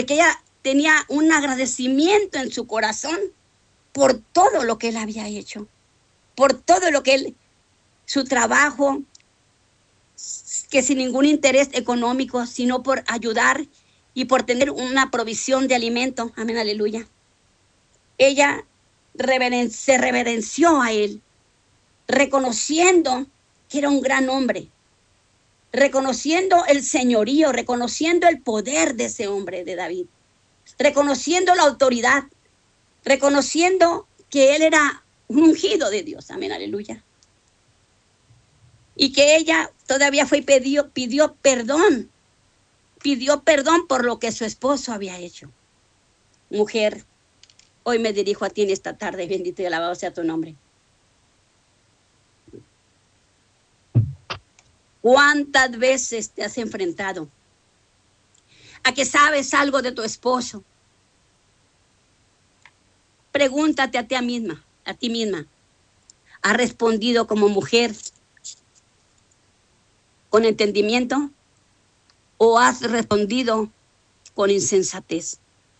porque ella tenía un agradecimiento en su corazón por todo lo que él había hecho, por todo lo que él, su trabajo, que sin ningún interés económico, sino por ayudar y por tener una provisión de alimento. Amén, aleluya. Ella se reverenció a él, reconociendo que era un gran hombre, reconociendo el señorío, reconociendo el poder de ese hombre de David, reconociendo la autoridad, reconociendo que él era un ungido de Dios. Amén, aleluya. Y que ella todavía fue y pidió perdón por lo que su esposo había hecho. Mujer, hoy me dirijo a ti en esta tarde, bendito y alabado sea tu nombre. ¿Cuántas veces te has enfrentado a que sabes algo de tu esposo? Pregúntate a ti misma. ¿Has respondido como mujer con entendimiento o has respondido con insensatez?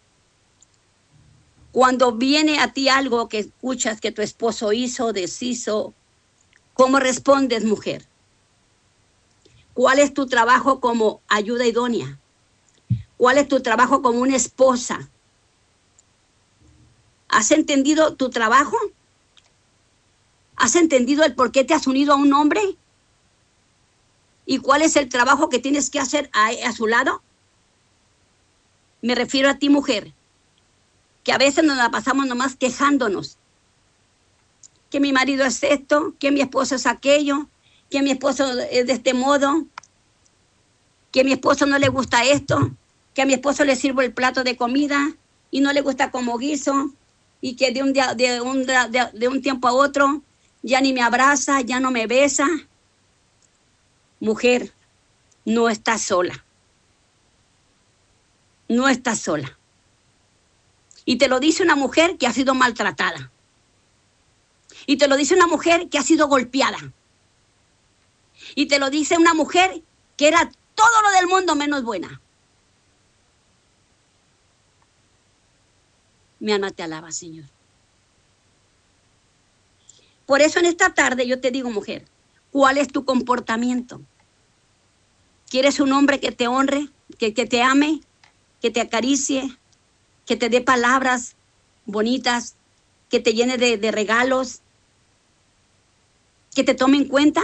Cuando viene a ti algo que escuchas que tu esposo hizo, deshizo, ¿cómo respondes, mujer? ¿Cuál es tu trabajo como ayuda idónea? ¿Cuál es tu trabajo como una esposa? ¿Has entendido tu trabajo? ¿Has entendido el por qué te has unido a un hombre? ¿Y cuál es el trabajo que tienes que hacer a su lado? Me refiero a ti, mujer, que a veces nos la pasamos nomás quejándonos. Que mi marido es esto, que mi esposo es aquello, que mi esposo es de este modo, que a mi esposo no le gusta esto, que a mi esposo le sirvo el plato de comida y no le gusta como guiso, y que de un tiempo a otro ya ni me abraza, ya no me besa. Mujer, no estás sola. No estás sola. Y te lo dice una mujer que ha sido maltratada. Y te lo dice una mujer que ha sido golpeada. Y te lo dice una mujer que era todo lo del mundo menos buena. Mi alma te alaba, Señor. Por eso en esta tarde yo te digo, mujer, ¿cuál es tu comportamiento? ¿Quieres un hombre que te honre, que te ame, que te acaricie, que te dé palabras bonitas, que te llene de regalos, que te tome en cuenta?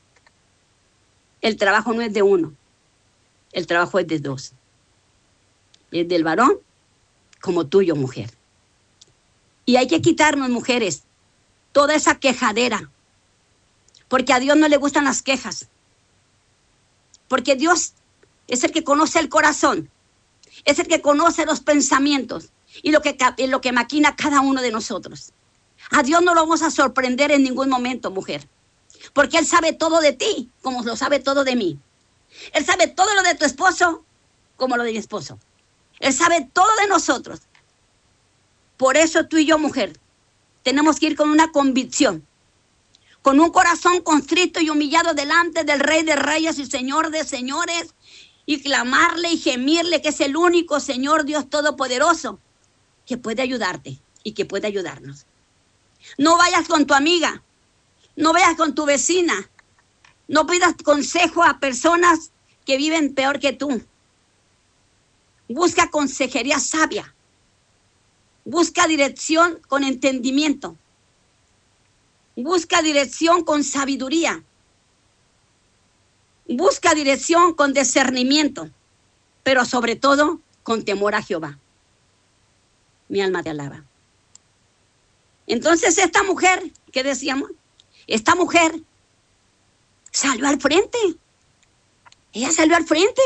El trabajo no es de uno, el trabajo es de dos. Es del varón como tuyo, mujer. Y hay que quitarnos, mujeres, toda esa quejadera, porque a Dios no le gustan las quejas, porque Dios es el que conoce el corazón, es el que conoce los pensamientos y lo que maquina cada uno de nosotros. A Dios no lo vamos a sorprender en ningún momento, mujer, porque Él sabe todo de ti, como lo sabe todo de mí. Él sabe todo lo de tu esposo, como lo de mi esposo. Él sabe todo de nosotros. Por eso tú y yo, mujer, tenemos que ir con una convicción, con un corazón contrito y humillado delante del Rey de Reyes y Señor de Señores, y clamarle y gemirle que es el único Señor Dios Todopoderoso que puede ayudarte y que puede ayudarnos. No vayas con tu amiga, no vayas con tu vecina, no pidas consejo a personas que viven peor que tú. Busca consejería sabia. Busca dirección con entendimiento. Busca dirección con sabiduría. Busca dirección con discernimiento, pero sobre todo con temor a Jehová. Mi alma te alaba. Entonces esta mujer, ¿qué decíamos? Esta mujer salió al frente. Ella salió al frente.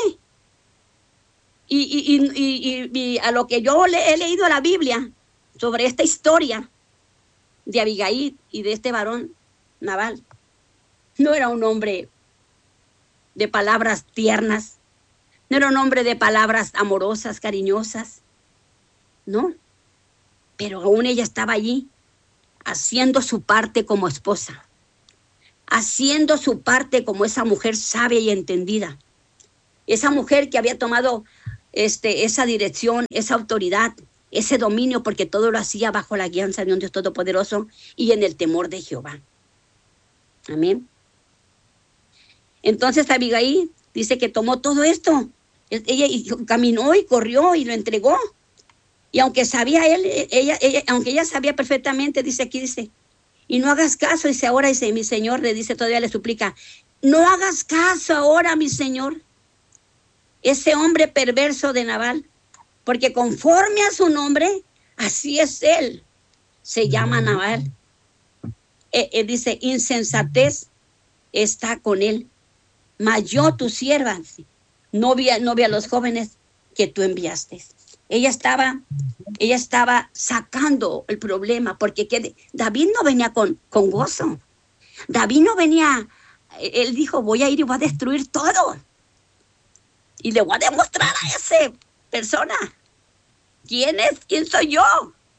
Y a lo que yo he leído en la Biblia sobre esta historia de Abigail y de este varón Nabal, no era un hombre de palabras tiernas, no era un hombre de palabras amorosas, cariñosas, no, pero aún ella estaba allí haciendo su parte como esposa, haciendo su parte como esa mujer sabia y entendida, esa mujer que había tomado esa dirección, esa autoridad, ese dominio, porque todo lo hacía bajo la guianza de un Dios todopoderoso y en el temor de Jehová. Amén. Entonces Abigail dice que tomó todo esto. Ella caminó y corrió y lo entregó. Y aunque sabía aunque ella sabía perfectamente, dice, y no hagas caso, dice ahora, dice, mi señor, le dice, todavía le suplica, no hagas caso ahora, mi señor, ese hombre perverso de Nabal, porque conforme a su nombre, así es él, se llama Nabal. Él dice, insensatez está con él, mas yo, tu sierva, novia a los jóvenes que tú enviaste. Ella estaba sacando el problema, porque David no venía con gozo. David no venía, él dijo, voy a ir y voy a destruir todo. Y le voy a demostrar a esa persona quién soy yo.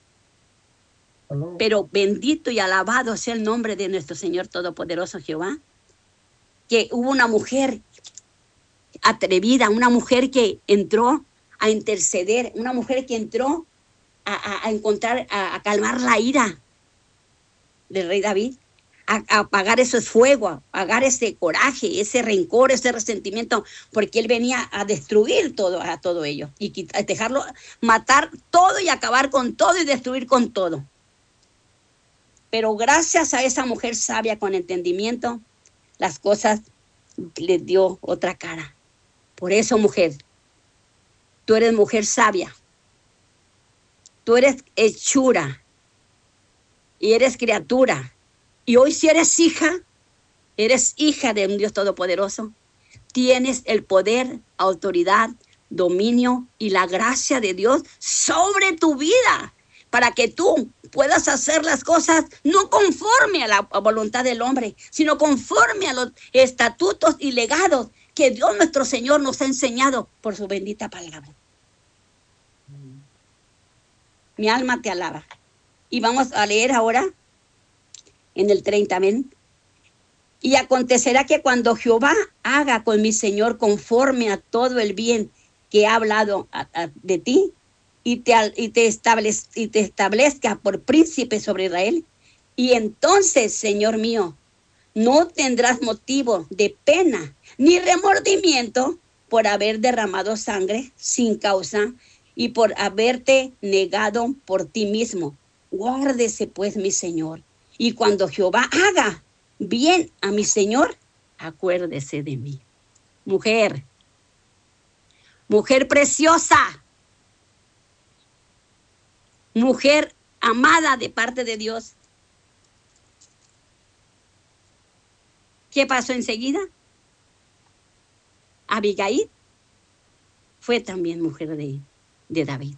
Pero bendito y alabado sea el nombre de nuestro Señor Todopoderoso Jehová, que hubo una mujer atrevida, una mujer que entró a interceder, una mujer que entró a calmar la ira del rey David, a apagar ese fuego, a apagar ese coraje, ese rencor, ese resentimiento, porque él venía a destruir a todo ello y dejarlo, matar todo y acabar con todo y destruir con todo. Pero gracias a esa mujer sabia con entendimiento, las cosas les dio otra cara. Por eso, mujer, tú eres mujer sabia, tú eres hechura y eres criatura. Y hoy si eres hija de un Dios todopoderoso, tienes el poder, autoridad, dominio y la gracia de Dios sobre tu vida, para que tú puedas hacer las cosas no conforme a la voluntad del hombre, sino conforme a los estatutos y legados que Dios nuestro Señor nos ha enseñado por su bendita palabra. Mi alma te alaba. Y vamos a leer ahora en el 30, amén. Y acontecerá que cuando Jehová haga con mi Señor conforme a todo el bien que ha hablado de ti, y te establezca por príncipe sobre Israel, y entonces, Señor mío, no tendrás motivo de pena ni remordimiento por haber derramado sangre sin causa y por haberte negado por ti mismo. Guárdese pues, mi Señor, y cuando Jehová haga bien a mi Señor, acuérdese de mí. Mujer preciosa, mujer amada de parte de Dios. ¿Qué pasó enseguida? Abigail fue también mujer de David.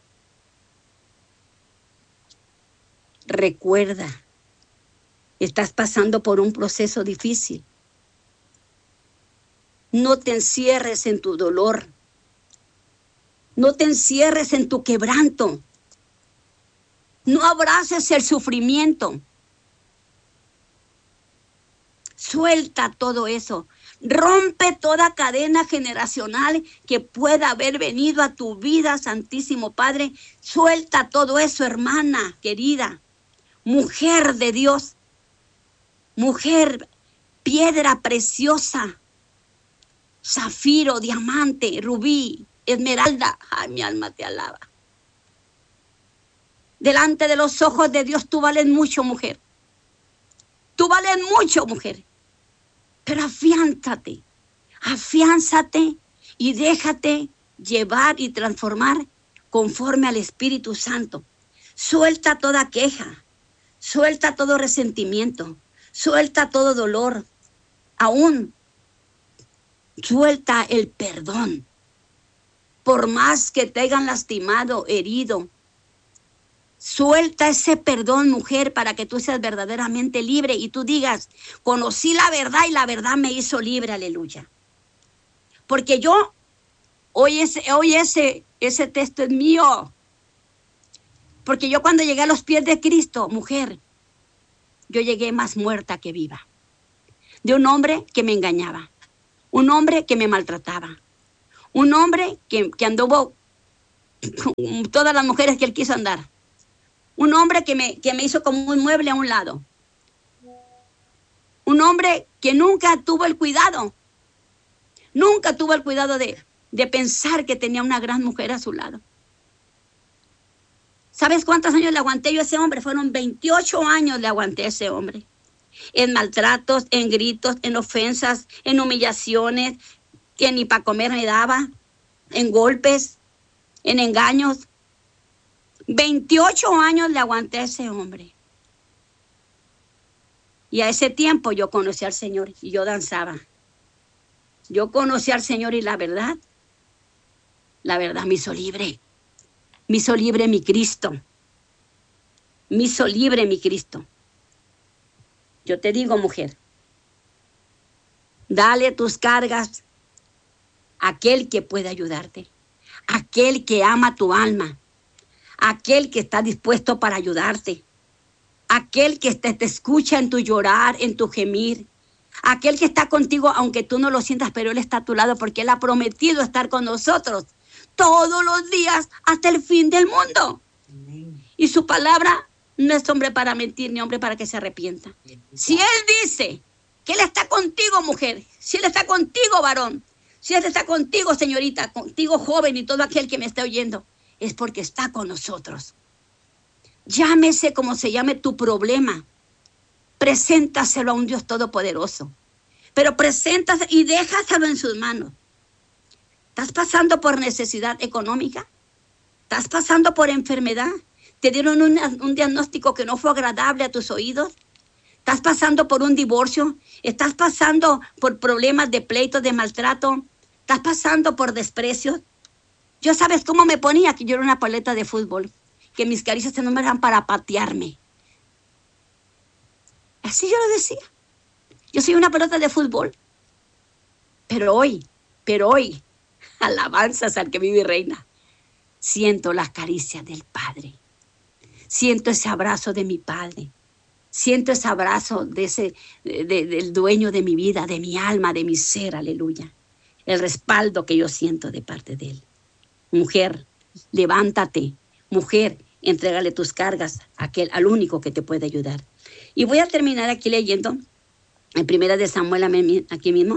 Recuerda, estás pasando por un proceso difícil. No te encierres en tu dolor. No te encierres en tu quebranto. No abraces el sufrimiento. Suelta todo eso. Rompe toda cadena generacional que pueda haber venido a tu vida, Santísimo Padre. Suelta todo eso, hermana querida. Mujer de Dios. Mujer, piedra preciosa. Zafiro, diamante, rubí, esmeralda. Ay, mi alma te alaba. Delante de los ojos de Dios tú vales mucho, mujer. Tú vales mucho, mujer. Pero afiánzate y déjate llevar y transformar conforme al Espíritu Santo. Suelta toda queja, suelta todo resentimiento, suelta todo dolor. Aún suelta el perdón. Por más que te hayan lastimado, herido, suelta ese perdón, mujer, para que tú seas verdaderamente libre y tú digas, conocí la verdad y la verdad me hizo libre, aleluya. Porque hoy ese texto es mío. Porque yo cuando llegué a los pies de Cristo, mujer, yo llegué más muerta que viva. De un hombre que me engañaba, un hombre que me maltrataba, Un hombre que anduvo con todas las mujeres que él quiso andar. Un hombre que me hizo como un mueble a un lado. Un hombre que nunca tuvo el cuidado. Nunca tuvo el cuidado de pensar que tenía una gran mujer a su lado. ¿Sabes cuántos años le aguanté yo a ese hombre? Fueron 28 años le aguanté a ese hombre. En maltratos, en gritos, en ofensas, en humillaciones, que ni para comer me daba, en golpes, en engaños. 28 años le aguanté a ese hombre. Y a ese tiempo yo conocí al Señor y yo danzaba. Yo conocí al Señor y la verdad me hizo libre. Me hizo libre mi Cristo. Me hizo libre mi Cristo. Yo te digo, mujer, dale tus cargas a aquel que puede ayudarte, aquel que ama tu alma, aquel que está dispuesto para ayudarte, aquel que te escucha en tu llorar, en tu gemir, aquel que está contigo aunque tú no lo sientas, pero Él está a tu lado porque Él ha prometido estar con nosotros todos los días hasta el fin del mundo. Amén. Y su palabra no es hombre para mentir ni hombre para que se arrepienta. Si Él dice que Él está contigo, mujer, si Él está contigo, varón, si Él está contigo, señorita, contigo, joven, y todo aquel que me esté oyendo, es porque está con nosotros. Llámese como se llame tu problema. Preséntaselo a un Dios todopoderoso. Pero preséntaselo y déjaselo en sus manos. ¿Estás pasando por necesidad económica? ¿Estás pasando por enfermedad? ¿Te dieron un diagnóstico que no fue agradable a tus oídos? ¿Estás pasando por un divorcio? ¿Estás pasando por problemas de pleito, de maltrato? ¿Estás pasando por desprecios? Yo, ¿sabes cómo me ponía? Que yo era una paleta de fútbol, que mis caricias no me eran para patearme. Así yo lo decía. Yo soy una pelota de fútbol. Pero hoy, alabanzas al que vive y reina, siento las caricias del Padre. Siento ese abrazo de mi Padre. Siento ese abrazo del dueño de mi vida, de mi alma, de mi ser, aleluya. El respaldo que yo siento de parte de Él. Mujer, levántate. Mujer, entrégale tus cargas al único que te puede ayudar. Y voy a terminar aquí leyendo en Primera de Samuel, aquí mismo,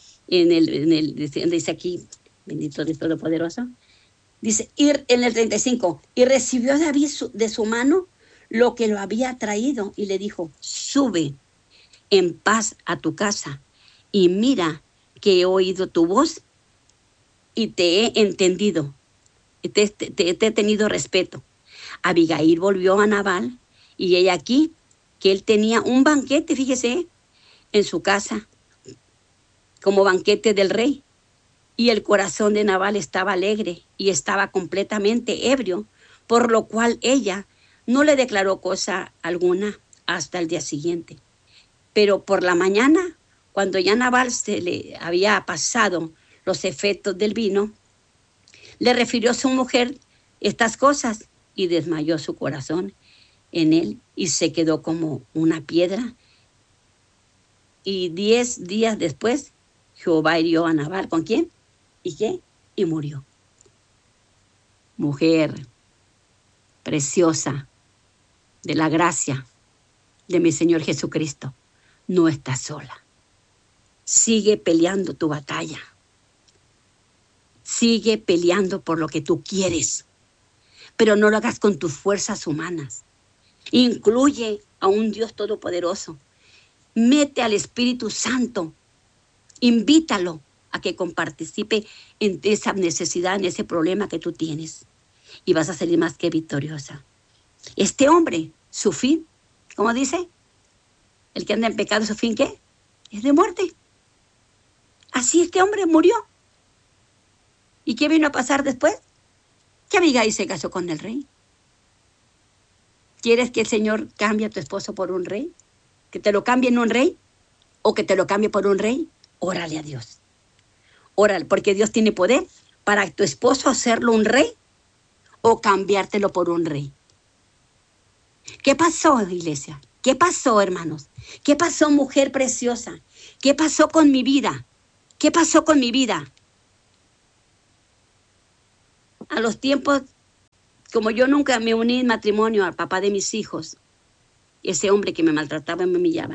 dice aquí, bendito Dios Todopoderoso, dice, en el 35, y recibió David de su mano lo que lo había traído y le dijo, sube en paz a tu casa y mira que he oído tu voz y te he entendido, te he tenido respeto. Abigail volvió a Nabal y ella aquí que él tenía un banquete, fíjese, en su casa, como banquete del rey. Y el corazón de Nabal estaba alegre y estaba completamente ebrio, por lo cual ella no le declaró cosa alguna hasta el día siguiente. Pero por la mañana, cuando ya Nabal se le había pasado los efectos del vino, le refirió a su mujer estas cosas y desmayó su corazón en él y se quedó como una piedra. Y 10 días después, Jehová hirió a Nabal. ¿Con quién? ¿Y qué? Y murió. Mujer preciosa de la gracia de mi Señor Jesucristo, no estás sola. Sigue peleando tu batalla. Sigue peleando por lo que tú quieres, pero no lo hagas con tus fuerzas humanas. Incluye a un Dios todopoderoso. Mete al Espíritu Santo. Invítalo a que participe en esa necesidad, en ese problema que tú tienes. Y vas a salir más que victoriosa. Este hombre, su fin, ¿cómo dice? El que anda en pecado, ¿su fin qué? Es de muerte. Así este hombre murió. ¿Y qué vino a pasar después? Que Abigail se casó con el rey. ¿Quieres que el Señor cambie a tu esposo por un rey? ¿Que te lo cambie en un rey? ¿O que te lo cambie por un rey? Órale a Dios. Órale, porque Dios tiene poder para tu esposo hacerlo un rey o cambiártelo por un rey. ¿Qué pasó, iglesia? ¿Qué pasó, hermanos? ¿Qué pasó, mujer preciosa? ¿Qué pasó con mi vida? ¿Qué pasó con mi vida? a los tiempos, como yo nunca me uní en matrimonio al papá de mis hijos, ese hombre que me maltrataba y me humillaba,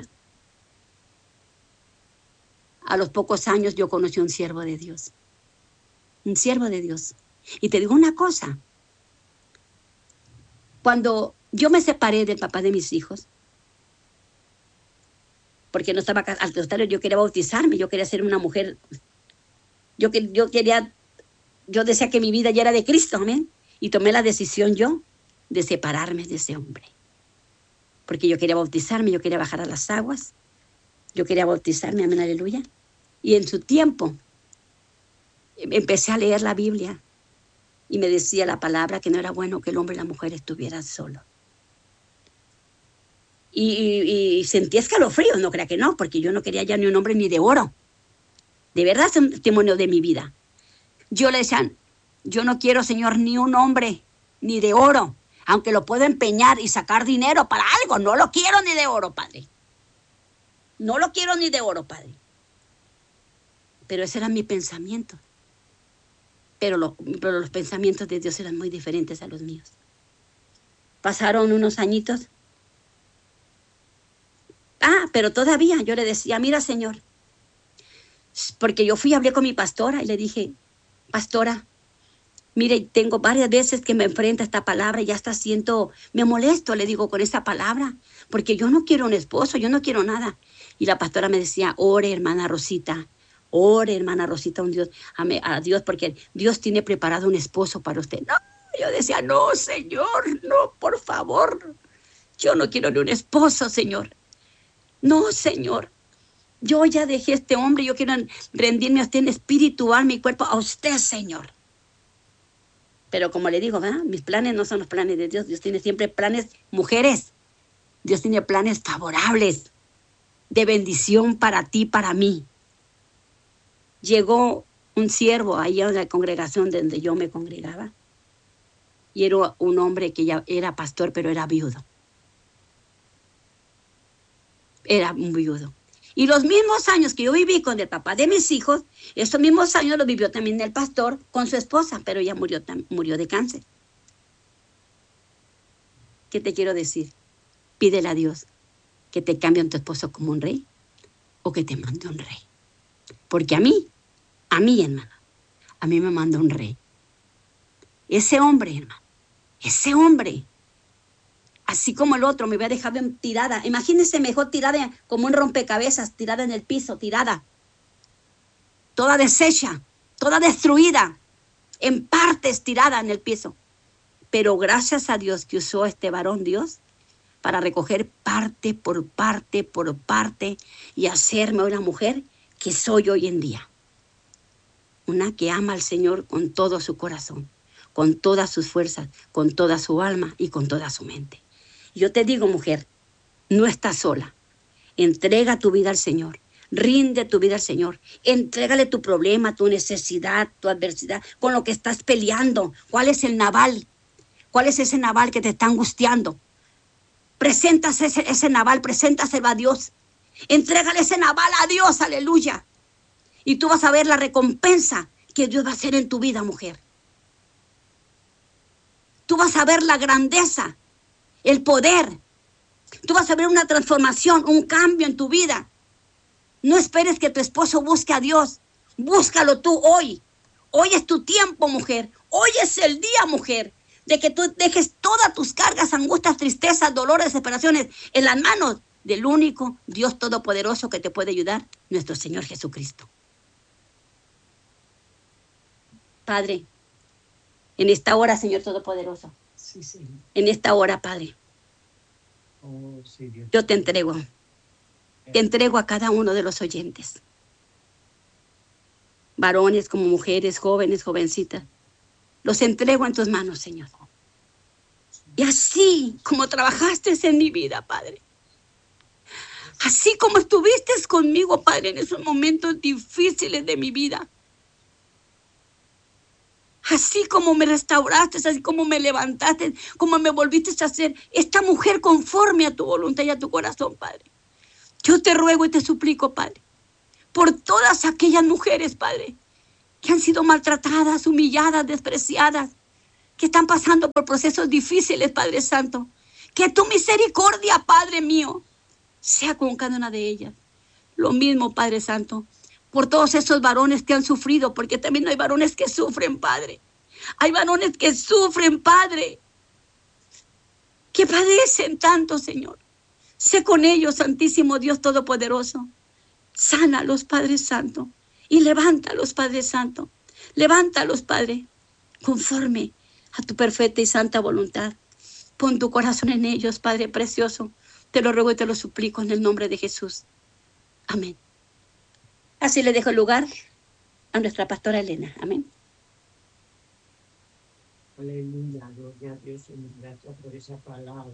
a los pocos años yo conocí a un siervo de Dios. Un siervo de Dios. Y te digo una cosa. Cuando yo me separé del papá de mis hijos, porque no estaba al contrario, yo quería bautizarme, yo quería ser una mujer. Yo decía que mi vida ya era de Cristo, amén. Y tomé la decisión yo de separarme de ese hombre. Porque yo quería bautizarme, yo quería bajar a las aguas. Yo quería bautizarme, amén, aleluya. Y en su tiempo empecé a leer la Biblia y me decía la palabra que no era bueno que el hombre y la mujer estuvieran solos. Y sentí escalofríos, no crea que no, porque yo no quería ya ni un hombre ni de oro. De verdad es un testimonio de mi vida. Yo le decía, yo no quiero, Señor, ni un hombre ni de oro, aunque lo puedo empeñar y sacar dinero para algo, no lo quiero ni de oro, Padre. No lo quiero ni de oro, Padre. Pero ese era mi pensamiento. Pero los pensamientos de Dios eran muy diferentes a los míos. Pasaron unos añitos. Pero todavía yo le decía, mira, Señor, porque yo hablé con mi pastora y le dije, pastora, mire, tengo varias veces que me enfrenta esta palabra y ya está me molesto, le digo, con esta palabra, porque yo no quiero un esposo, yo no quiero nada. Y la pastora me decía, ore, hermana Rosita, a Dios, porque Dios tiene preparado un esposo para usted. No, yo decía, no, Señor, no, por favor, yo no quiero ni un esposo, Señor. No, Señor, yo ya dejé a este hombre, yo quiero rendirme a usted en espíritu, alma y cuerpo, a usted, Señor. Pero como le digo, ¿verdad? Mis planes no son los planes de Dios. Dios tiene siempre planes, mujeres. Dios tiene planes favorables, de bendición para ti, para mí. Llegó un siervo ahí a la congregación donde yo me congregaba. Y era un hombre que ya era pastor, pero era viudo. Era un viudo. Y los mismos años que yo viví con el papá de mis hijos, esos mismos años los vivió también el pastor con su esposa, pero ella murió de cáncer. ¿Qué te quiero decir? Pídele a Dios que te cambie a tu esposo como un rey o que te mande un rey. Porque a mí, hermano, a mí me manda un rey. Ese hombre, hermano, ese hombre, así como el otro me había dejado tirada. Imagínense mejor tirada como un rompecabezas, tirada en el piso, tirada. Toda deshecha, toda destruida, en partes tirada en el piso. Pero gracias a Dios que usó a este varón Dios para recoger parte por parte por parte y hacerme una mujer que soy hoy en día. Una que ama al Señor con todo su corazón, con todas sus fuerzas, con toda su alma y con toda su mente. Yo te digo, mujer, no estás sola. Entrega tu vida al Señor. Rinde tu vida al Señor. Entrégale tu problema, tu necesidad, tu adversidad, con lo que estás peleando. ¿Cuál es el naval? ¿Cuál es ese naval que te está angustiando? Preséntase ese naval, preséntaselo a Dios. Entrégale ese naval a Dios, aleluya. Y tú vas a ver la recompensa que Dios va a hacer en tu vida, mujer. Tú vas a ver la grandeza, el poder. Tú vas a ver una transformación, un cambio en tu vida. No esperes que tu esposo busque a Dios. Búscalo tú hoy. Hoy es tu tiempo, mujer. Hoy es el día, mujer, de que tú dejes todas tus cargas, angustias, tristezas, dolores, desesperaciones en las manos del único Dios todopoderoso que te puede ayudar, nuestro Señor Jesucristo. Padre, en esta hora, Señor Todopoderoso, sí. En esta hora, Padre, sí, yo te entrego a cada uno de los oyentes, varones como mujeres, jóvenes, jovencitas, los entrego en tus manos, Señor. Y así como trabajaste en mi vida, Padre, así como estuviste conmigo, Padre, en esos momentos difíciles de mi vida, así como me restauraste, así como me levantaste, como me volviste a hacer esta mujer conforme a tu voluntad y a tu corazón, Padre. Yo te ruego y te suplico, Padre, por todas aquellas mujeres, Padre, que han sido maltratadas, humilladas, despreciadas, que están pasando por procesos difíciles, Padre Santo. Que tu misericordia, Padre mío, sea con cada una de ellas. Lo mismo, Padre Santo, por todos esos varones que han sufrido, porque también hay varones que sufren, Padre. Hay varones que sufren, Padre, que padecen tanto, Señor. Sé con ellos, Santísimo Dios Todopoderoso. Sánalos, Padre Santo, y levántalos, Padre Santo. Levántalos, Padre, conforme a tu perfecta y santa voluntad. Pon tu corazón en ellos, Padre precioso. Te lo ruego y te lo suplico en el nombre de Jesús. Amén. Así le dejo el lugar a nuestra pastora Elena. Amén. Aleluya, gloria a Dios, gracias por esa palabra.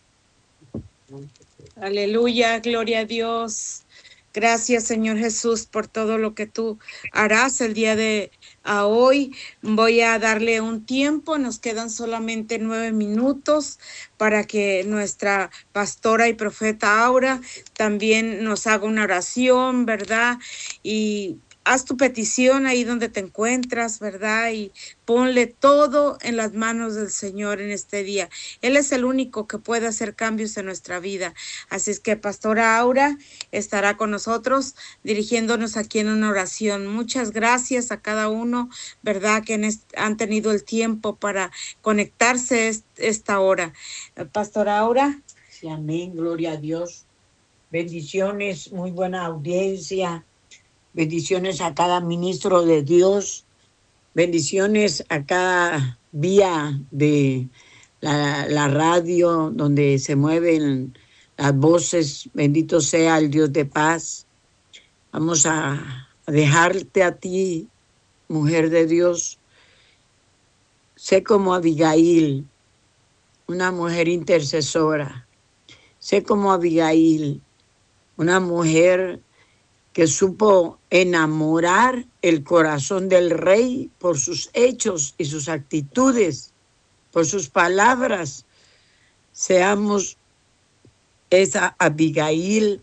Aleluya, gloria a Dios. Gracias, Señor Jesús, por todo lo que tú harás el día de hoy. Voy a darle un tiempo, nos quedan solamente 9 minutos para que nuestra pastora y profeta Aura también nos haga una oración, ¿verdad? Y haz tu petición ahí donde te encuentras, ¿verdad? Y ponle todo en las manos del Señor en este día. Él es el único que puede hacer cambios en nuestra vida. Así es que Pastora Aura estará con nosotros dirigiéndonos aquí en una oración. Muchas gracias a cada uno, ¿verdad? Que han tenido el tiempo para conectarse esta hora. Pastora Aura. Sí, amén, gloria a Dios. Bendiciones, muy buena audiencia. Bendiciones a cada ministro de Dios. Bendiciones a cada vía de la radio donde se mueven las voces. Bendito sea el Dios de paz. Vamos a dejarte a ti, mujer de Dios. Sé como Abigail, una mujer intercesora. Sé como Abigail, una mujer que supo enamorar el corazón del rey por sus hechos y sus actitudes, por sus palabras. Seamos esa Abigail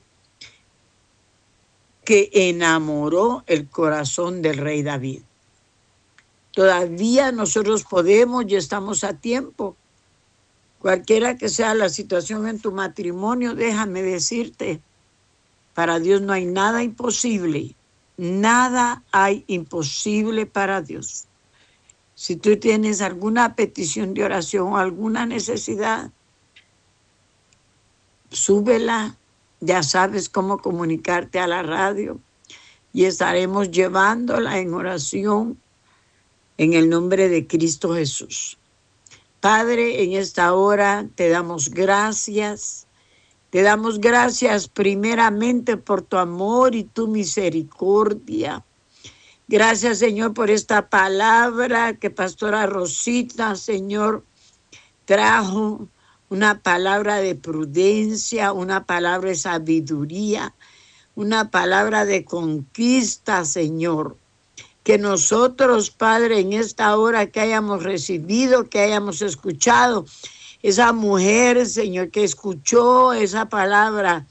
que enamoró el corazón del rey David. Todavía nosotros podemos y estamos a tiempo. Cualquiera que sea la situación en tu matrimonio, déjame decirte, para Dios no hay nada imposible. Nada hay imposible para Dios. Si tú tienes alguna petición de oración o alguna necesidad, súbela. Ya sabes cómo comunicarte a la radio y estaremos llevándola en oración en el nombre de Cristo Jesús. Padre, en esta hora te damos gracias. Te damos gracias primeramente por tu amor y tu misericordia. Gracias, Señor, por esta palabra que Pastora Rosita, Señor, trajo. Una palabra de prudencia, una palabra de sabiduría, una palabra de conquista, Señor. Que nosotros, Padre, en esta hora que hayamos recibido, que hayamos escuchado, esa mujer, Señor, que escuchó esa palabra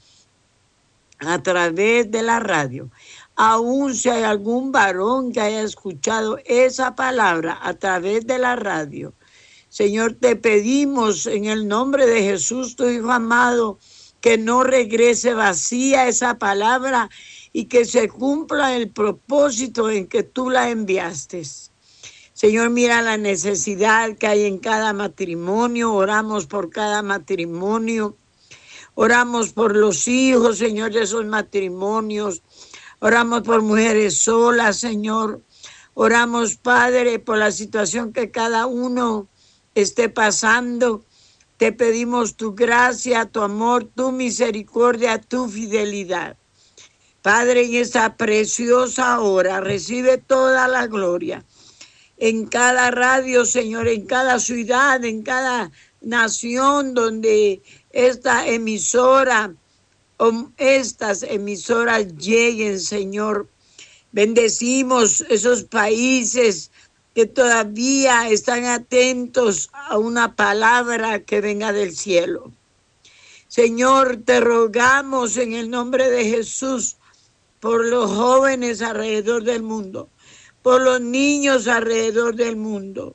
a través de la radio, aún si hay algún varón que haya escuchado esa palabra a través de la radio, Señor, te pedimos en el nombre de Jesús, tu Hijo amado, que no regrese vacía esa palabra y que se cumpla el propósito en que tú la enviaste. Señor, mira la necesidad que hay en cada matrimonio. Oramos por cada matrimonio. Oramos por los hijos, Señor, de esos matrimonios. Oramos por mujeres solas, Señor. Oramos, Padre, por la situación que cada uno esté pasando. Te pedimos tu gracia, tu amor, tu misericordia, tu fidelidad. Padre, en esta preciosa hora, recibe toda la gloria. En cada radio, Señor, en cada ciudad, en cada nación donde esta emisora o estas emisoras lleguen, Señor. Bendecimos esos países que todavía están atentos a una palabra que venga del cielo. Señor, te rogamos en el nombre de Jesús por los jóvenes alrededor del mundo, por los niños alrededor del mundo.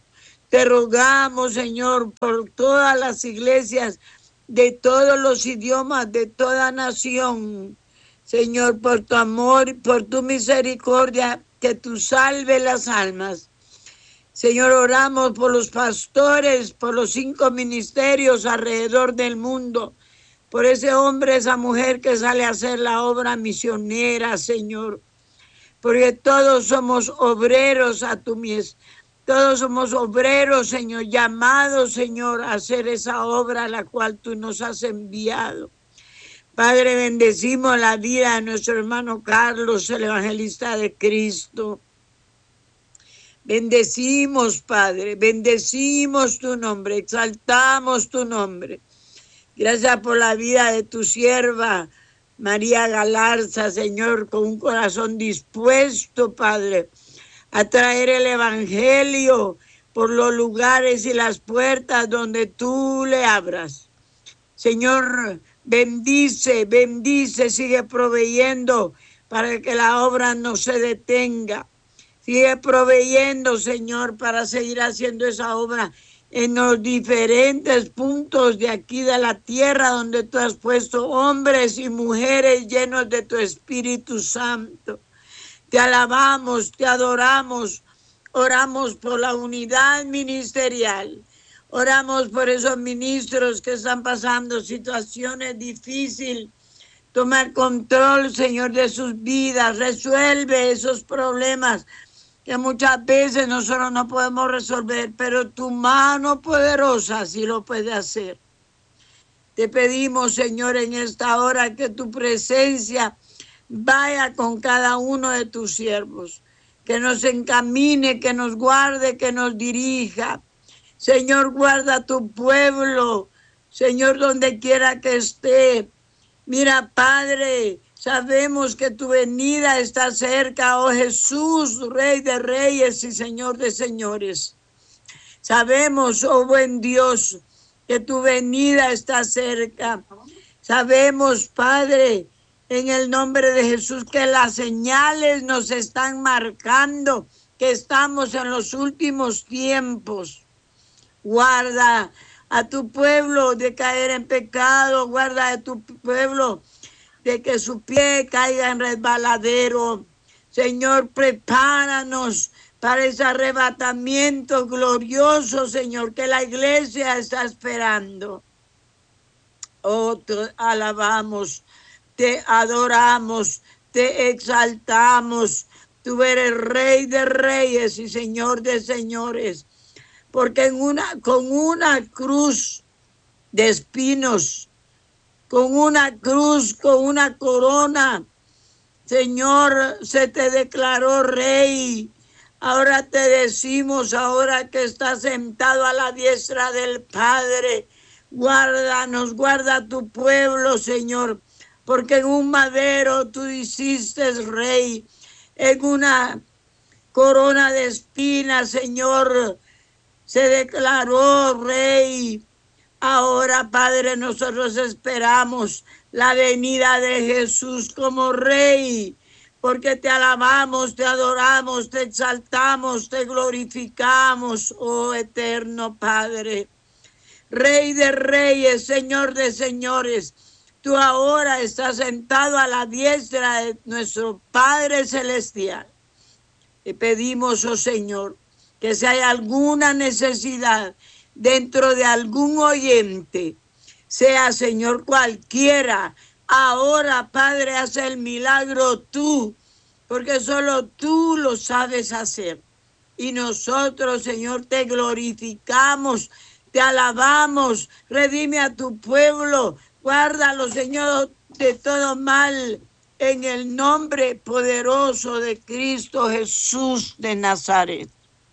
Te rogamos, Señor, por todas las iglesias de todos los idiomas, de toda nación. Señor, por tu amor, por tu misericordia, que tú salves las almas. Señor, oramos por los pastores, por los 5 ministerios alrededor del mundo, por ese hombre, esa mujer que sale a hacer la obra misionera, Señor. Porque todos somos obreros a tu mies. Todos somos obreros, Señor, llamados, Señor, a hacer esa obra a la cual tú nos has enviado. Padre, bendecimos la vida de nuestro hermano Carlos, el evangelista de Cristo. Bendecimos, Padre, bendecimos tu nombre, exaltamos tu nombre. Gracias por la vida de tu sierva, María Galarza, Señor, con un corazón dispuesto, Padre, a traer el evangelio por los lugares y las puertas donde tú le abras. Señor, bendice, bendice, sigue proveyendo para que la obra no se detenga. Sigue proveyendo, Señor, para seguir haciendo esa obra en los diferentes puntos de aquí de la tierra donde tú has puesto hombres y mujeres llenos de tu Espíritu Santo. Te alabamos, te adoramos, oramos por la unidad ministerial, oramos por esos ministros que están pasando situaciones difíciles. Toma el control, Señor, de sus vidas, resuelve esos problemas que muchas veces nosotros no podemos resolver, pero tu mano poderosa sí lo puede hacer. Te pedimos, Señor, en esta hora que tu presencia vaya con cada uno de tus siervos, que nos encamine, que nos guarde, que nos dirija. Señor, guarda tu pueblo, Señor, donde quiera que esté. Mira, Padre, sabemos que tu venida está cerca, oh Jesús, Rey de Reyes y Señor de Señores. Sabemos, oh buen Dios, que tu venida está cerca. Sabemos, Padre, en el nombre de Jesús, que las señales nos están marcando, que estamos en los últimos tiempos. Guarda a tu pueblo de caer en pecado, guarda a tu pueblo de que su pie caiga en resbaladero. Señor, prepáranos para ese arrebatamiento glorioso, Señor, que la iglesia está esperando. Oh, te alabamos, te adoramos, te exaltamos. Tú eres Rey de Reyes y Señor de Señores. Porque con una cruz de espinos, con una cruz, con una corona, Señor, se te declaró Rey. Ahora te decimos, ahora que estás sentado a la diestra del Padre, guárdanos, guarda tu pueblo, Señor, porque en un madero tú hiciste Rey, en una corona de espinas, Señor, se declaró Rey. Ahora, Padre, nosotros esperamos la venida de Jesús como Rey, porque te alabamos, te adoramos, te exaltamos, te glorificamos, oh eterno Padre. Rey de Reyes, Señor de Señores, tú ahora estás sentado a la diestra de nuestro Padre Celestial. Te pedimos, oh Señor, que si hay alguna necesidad dentro de algún oyente, sea, Señor, cualquiera, ahora, Padre, haz el milagro tú, porque solo tú lo sabes hacer. Y nosotros, Señor, te glorificamos, te alabamos, redime a tu pueblo, guárdalo, Señor, de todo mal, en el nombre poderoso de Cristo Jesús de Nazaret.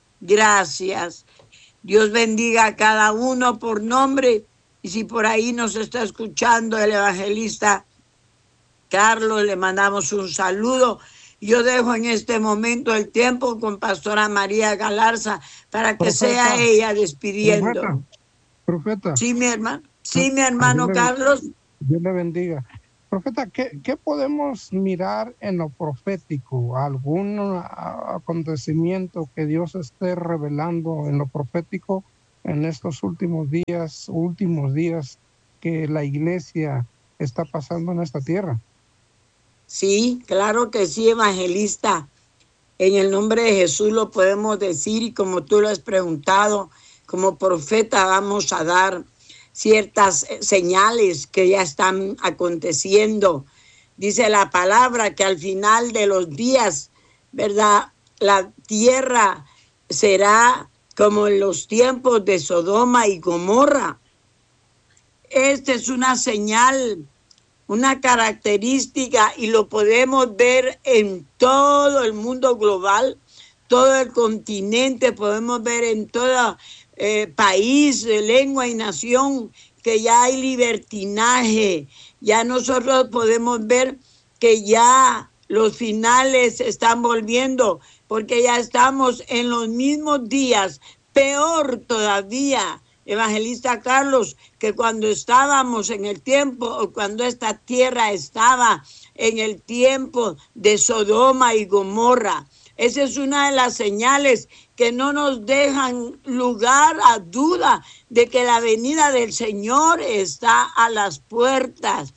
Gracias. Dios bendiga a cada uno por nombre. Y si por ahí nos está escuchando el evangelista Carlos, le mandamos un saludo. Yo dejo en este momento el tiempo con Pastora María Galarza para que profeta, sea ella despidiendo. Profeta. Sí, mi hermano. Sí, mi hermano Carlos. Dios le bendiga. Profeta, ¿qué podemos mirar en lo profético? ¿Algún acontecimiento que Dios esté revelando en lo profético en estos últimos días que la iglesia está pasando en esta tierra? Sí, claro que sí, evangelista. En el nombre de Jesús lo podemos decir, y como tú lo has preguntado, como profeta vamos a dar ciertas señales que ya están aconteciendo. Dice la palabra que al final de los días, ¿verdad? La tierra será como en los tiempos de Sodoma y Gomorra. Esta es una señal, una característica, y lo podemos ver en todo el mundo global, todo el continente, podemos ver en todo país, lengua y nación que ya hay libertinaje. Ya nosotros podemos ver que ya los finales se están volviendo, porque ya estamos en los mismos días, peor todavía, evangelista Carlos, que cuando estábamos en el tiempo, o cuando esta tierra estaba en el tiempo de Sodoma y Gomorra. Esa es una de las señales que no nos dejan lugar a duda de que la venida del Señor está a las puertas.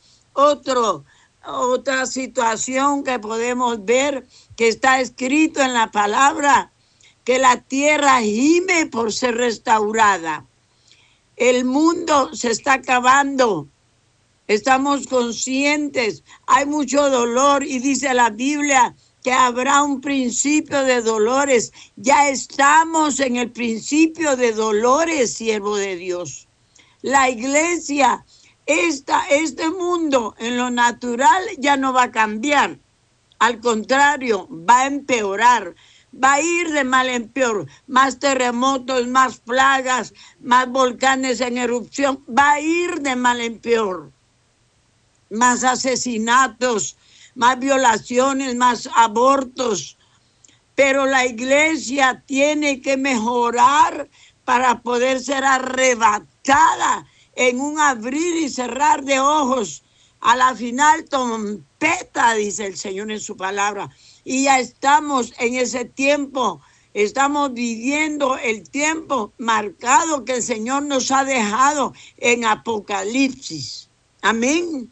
Otra situación que podemos ver, que está escrito en la palabra, que la tierra gime por ser restaurada. El mundo se está acabando. Estamos conscientes. Hay mucho dolor, y dice la Biblia que habrá un principio de dolores. Ya estamos en el principio de dolores, siervo de Dios. La iglesia, este mundo en lo natural ya no va a cambiar. Al contrario, va a empeorar. Va a ir de mal en peor. Más terremotos, más plagas, más volcanes en erupción. Va a ir de mal en peor. Más asesinatos, más violaciones, más abortos. Pero la iglesia tiene que mejorar para poder ser arrebatada en un abrir y cerrar de ojos. A la final trompeta, dice el Señor en su palabra. Y ya estamos en ese tiempo. Estamos viviendo el tiempo marcado que el Señor nos ha dejado en Apocalipsis. Amén.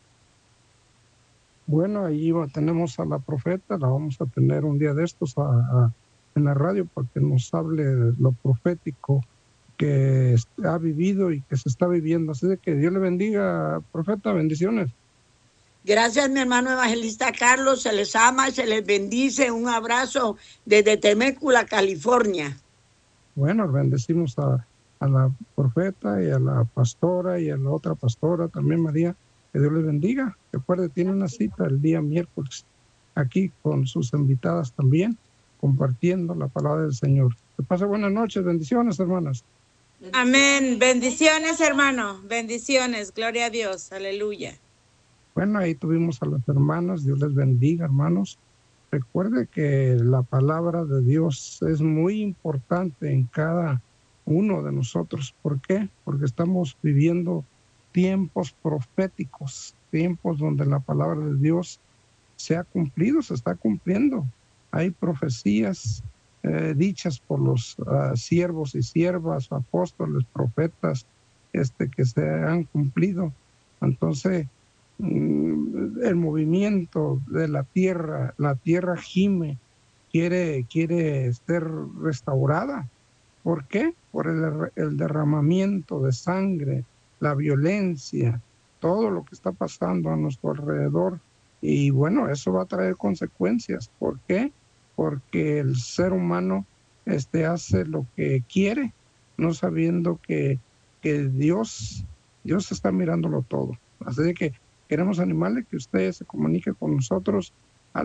Bueno, ahí tenemos a la profeta, la vamos a tener un día de estos en la radio para que nos hable de lo profético que ha vivido y que se está viviendo. Así de que Dios le bendiga, profeta, bendiciones. Gracias, mi hermano evangelista Carlos, se les ama y se les bendice. Un abrazo desde Temecula, California. Bueno, bendecimos a la profeta y a la pastora y a la otra pastora también, María. Que Dios les bendiga. Recuerde, tiene una cita el día miércoles aquí con sus invitadas también, compartiendo la palabra del Señor. Que pase buenas noches, bendiciones, hermanas. Amén. Bendiciones, hermano. Bendiciones. Gloria a Dios. Aleluya. Bueno, ahí tuvimos a las hermanas. Dios les bendiga, hermanos. Recuerde que la palabra de Dios es muy importante en cada uno de nosotros. ¿Por qué? Porque estamos viviendo tiempos proféticos, tiempos donde la palabra de Dios se ha cumplido, se está cumpliendo. Hay profecías dichas por los siervos y siervas, apóstoles, profetas, que se han cumplido. Entonces, el movimiento de la tierra gime, quiere ser restaurada. ¿Por qué? Por el derramamiento de sangre, la violencia, todo lo que está pasando a nuestro alrededor. Y bueno, eso va a traer consecuencias. ¿Por qué? Porque el ser humano hace lo que quiere, no sabiendo que Dios está mirándolo todo. Así de que queremos animarle que usted se comunique con nosotros al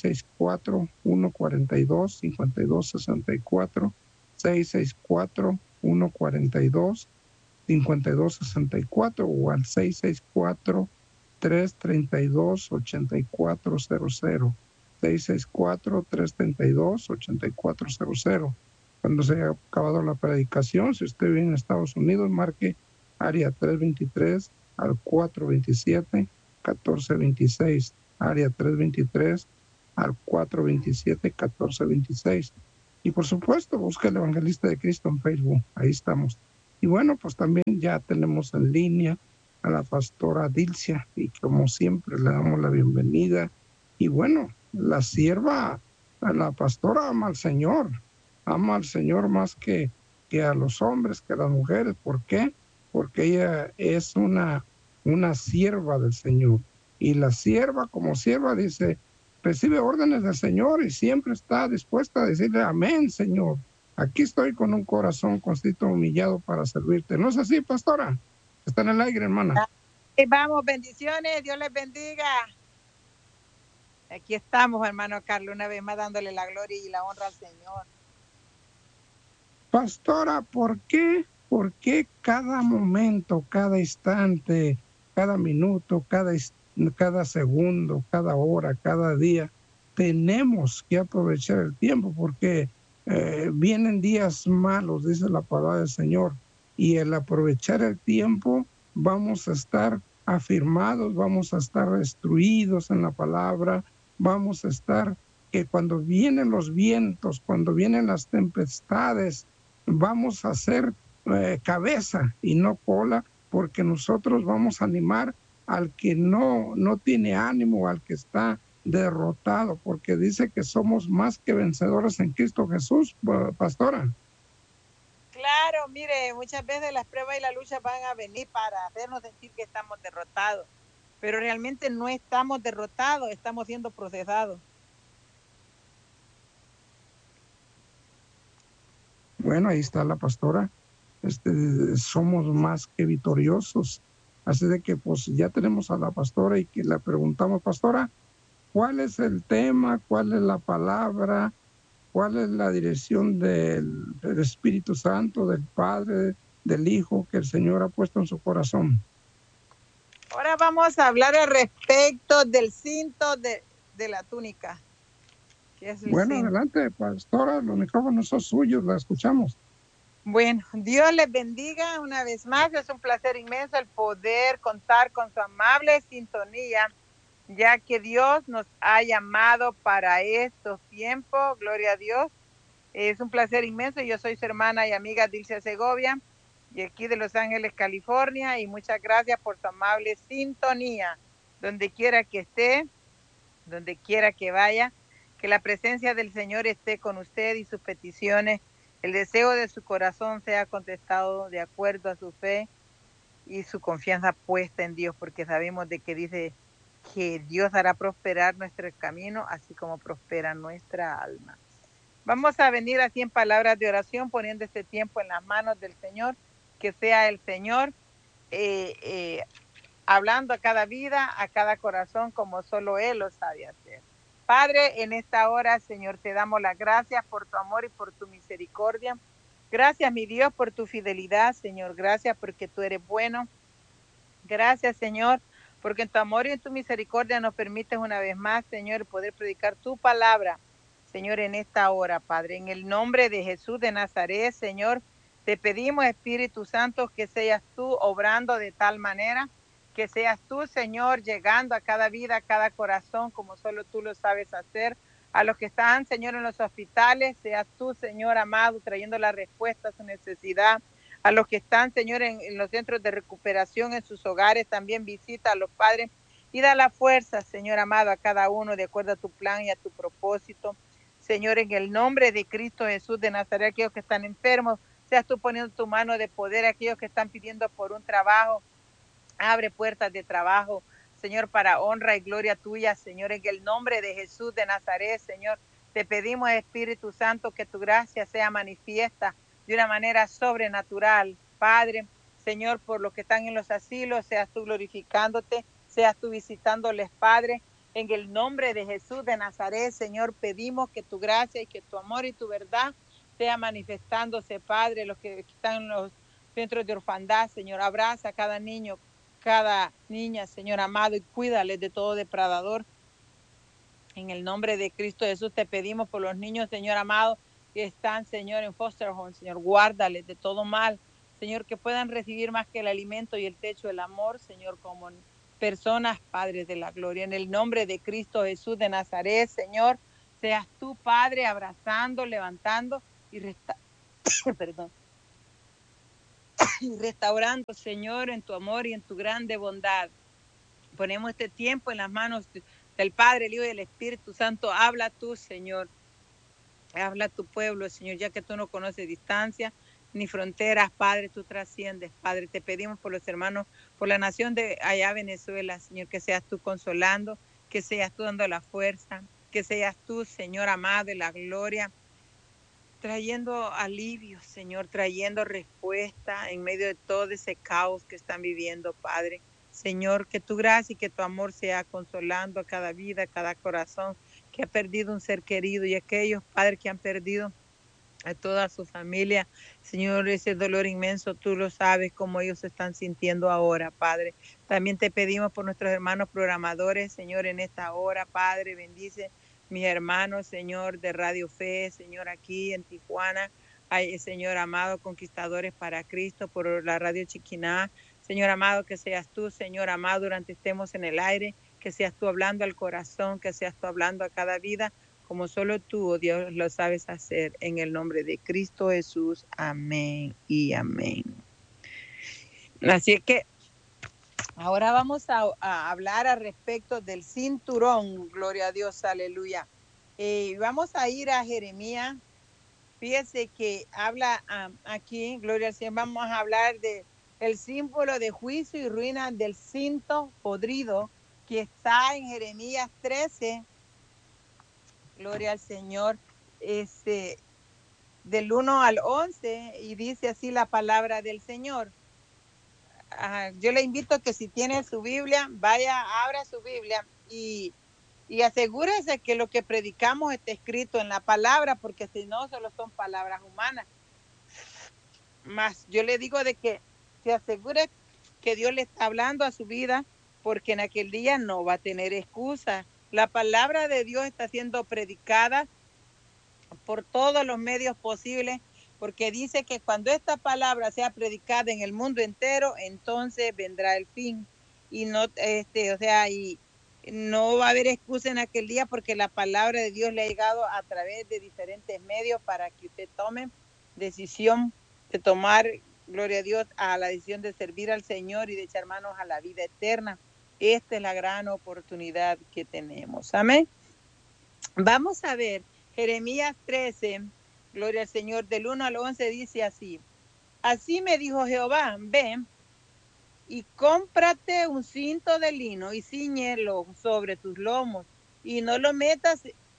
664-142-5264, 664-142-5264 o al 664-332-8400, 664-332-8400. Cuando se haya acabado la predicación, si usted vive en Estados Unidos, marque área 323 al 427 427-1426, área 323 al 427-1426. Y por supuesto, busca el Evangelista de Cristo en Facebook, ahí estamos. Y bueno, pues también ya tenemos en línea a la pastora Dilcia, y como siempre le damos la bienvenida. Y bueno, la sierva, a la pastora ama al Señor más que a los hombres, que a las mujeres. ¿Por qué? Porque ella es una sierva del Señor. Y la sierva, como sierva, dice, recibe órdenes del Señor y siempre está dispuesta a decirle, amén, Señor. Aquí estoy con un corazón constrito, humillado para servirte. ¿No es así, pastora? Está en el aire, hermana. Vamos, bendiciones, Dios les bendiga. Aquí estamos, hermano Carlos, una vez más dándole la gloria y la honra al Señor. Pastora, ¿por qué cada momento, cada instante, cada minuto, cada segundo, cada hora, cada día, tenemos que aprovechar el tiempo? Porque vienen días malos, dice la palabra del Señor, y el aprovechar el tiempo vamos a estar afirmados, vamos a estar instruidos en la palabra, vamos a estar que cuando vienen los vientos, cuando vienen las tempestades, vamos a hacer cabeza y no cola, porque nosotros vamos a animar al que no tiene ánimo, al que está derrotado, porque dice que somos más que vencedores en Cristo Jesús, pastora. Claro, mire, muchas veces las pruebas y la lucha van a venir para hacernos sentir que estamos derrotados, pero realmente no estamos derrotados, estamos siendo procesados. Bueno, ahí está la pastora. Somos más que victoriosos. Así de que pues ya tenemos a la pastora y que le preguntamos, pastora, ¿cuál es el tema? ¿Cuál es la palabra? ¿Cuál es la dirección del Espíritu Santo, del Padre, del Hijo que el Señor ha puesto en su corazón? Ahora vamos a hablar al respecto del cinto de la túnica. Bueno, adelante, pastora, los micrófonos son suyos, la escuchamos. Bueno, Dios les bendiga una vez más. Es un placer inmenso el poder contar con su amable sintonía, ya que Dios nos ha llamado para estos tiempos. Gloria a Dios. Es un placer inmenso. Yo soy su hermana y amiga Dilcia Segovia, y aquí de Los Ángeles, California, y muchas gracias por su amable sintonía. Donde quiera que esté, donde quiera que vaya, que la presencia del Señor esté con usted y sus peticiones. El deseo de su corazón sea contestado de acuerdo a su fe y su confianza puesta en Dios, porque sabemos de que dice que Dios hará prosperar nuestro camino, así como prospera nuestra alma. Vamos a venir así en palabras de oración, poniendo este tiempo en las manos del Señor, que sea el Señor hablando a cada vida, a cada corazón, como solo Él lo sabe hacer. Padre, en esta hora, Señor, te damos las gracias por tu amor y por tu misericordia. Gracias, mi Dios, por tu fidelidad, Señor. Gracias porque tú eres bueno. Gracias, Señor, porque en tu amor y en tu misericordia nos permites una vez más, Señor, poder predicar tu palabra, Señor, en esta hora, Padre. En el nombre de Jesús de Nazaret, Señor, te pedimos, Espíritu Santo, que seas tú obrando de tal manera, que seas tú, Señor, llegando a cada vida, a cada corazón, como solo tú lo sabes hacer. A los que están, Señor, en los hospitales, seas tú, Señor amado, trayendo la respuesta a su necesidad. A los que están, Señor, en los centros de recuperación, en sus hogares, también visita a los padres y da la fuerza, Señor amado, a cada uno de acuerdo a tu plan y a tu propósito. Señor, en el nombre de Cristo Jesús de Nazaret, aquellos que están enfermos, seas tú poniendo tu mano de poder, aquellos que están pidiendo por un trabajo, abre puertas de trabajo, Señor, para honra y gloria tuya, Señor, en el nombre de Jesús de Nazaret, Señor, te pedimos, Espíritu Santo, que tu gracia sea manifiesta de una manera sobrenatural, Padre, Señor, por los que están en los asilos, seas tú glorificándote, seas tú visitándoles, Padre, en el nombre de Jesús de Nazaret, Señor, pedimos que tu gracia y que tu amor y tu verdad sea manifestándose, Padre, los que están en los centros de orfandad, Señor, abraza a cada niño, cada niña, Señor amado, y cuídales de todo depredador. En el nombre de Cristo Jesús te pedimos por los niños, Señor amado, que están, Señor, en foster home, Señor, guárdales de todo mal, Señor, que puedan recibir más que el alimento y el techo, el amor, Señor, como personas, Padre de la gloria. En el nombre de Cristo Jesús de Nazaret, Señor, seas tú, Padre, abrazando, levantando y perdón, y restaurando, Señor, en tu amor y en tu grande bondad. Ponemos este tiempo en las manos del Padre, el Hijo y el Espíritu Santo. Habla tú, Señor. Habla a tu pueblo, Señor, ya que tú no conoces distancia ni fronteras, Padre, tú trasciendes, Padre. Te pedimos por los hermanos, por la nación de allá Venezuela, Señor, que seas tú consolando, que seas tú dando la fuerza, que seas tú, Señor amado, de la gloria, trayendo alivio, Señor, trayendo respuesta en medio de todo ese caos que están viviendo, Padre. Señor, que tu gracia y que tu amor sea consolando a cada vida, a cada corazón que ha perdido un ser querido y aquellos, Padre, que han perdido a toda su familia. Señor, ese dolor inmenso, tú lo sabes cómo ellos se están sintiendo ahora, Padre. También te pedimos por nuestros hermanos programadores, Señor, en esta hora, Padre, bendice mis hermanos, Señor, de Radio Fe, Señor, aquí en Tijuana. Ay, Señor amado, conquistadores para Cristo, por la Radio Chiquiná. Señor amado, que seas tú, Señor amado, durante estemos en el aire, que seas tú hablando al corazón, que seas tú hablando a cada vida, como solo tú, oh Dios, lo sabes hacer. En el nombre de Cristo Jesús. Amén y amén. Así que ahora vamos a hablar al respecto del cinturón. Gloria a Dios, aleluya. Vamos a ir a Jeremías. Fíjese que habla aquí, gloria al Señor, vamos a hablar de el símbolo de juicio y ruina del cinto podrido que está en Jeremías 13. Gloria al Señor. Del 1 al 11, y dice así la palabra del Señor. Yo le invito a que si tiene su Biblia, vaya, abra su Biblia y asegúrese que lo que predicamos esté escrito en la palabra, porque si no, solo son palabras humanas. Más yo le digo de que se asegure que Dios le está hablando a su vida, porque en aquel día no va a tener excusa. La palabra de Dios está siendo predicada por todos los medios posibles, porque dice que cuando esta palabra sea predicada en el mundo entero, entonces vendrá el fin. Y no, y no va a haber excusa en aquel día, porque la palabra de Dios le ha llegado a través de diferentes medios para que usted tome decisión de tomar, gloria a Dios, a la decisión de servir al Señor y de echar manos a la vida eterna. Esta es la gran oportunidad que tenemos. Amén. Vamos a ver Jeremías 13, gloria al Señor, del 1 al 11 dice así. Así me dijo Jehová, ven y cómprate un cinto de lino y ciñelo sobre tus lomos y no lo metas